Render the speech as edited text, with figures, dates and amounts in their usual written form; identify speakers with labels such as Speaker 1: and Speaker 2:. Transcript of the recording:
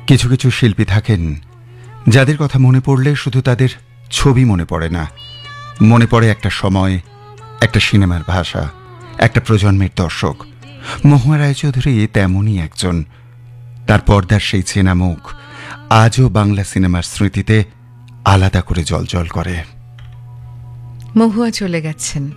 Speaker 1: কিছু কিছু শিল্পী থাকেন যাদের কথা মনে পড়লে শুধু তাদের ছবি মনে পড়ে না, মনে পড়ে একটা সময়, একটা সিনেমার ভাষা, একটা প্রজন্মের দর্শক। মহুয়া রায়চৌধুরী তেমনই একজন। তার পর্দার সেই চেনা মুখ আজও বাংলা সিনেমার স্মৃতিতে আলাদা করে জ্বলজ্বল করে।
Speaker 2: মহুয়া চলে গেছেন।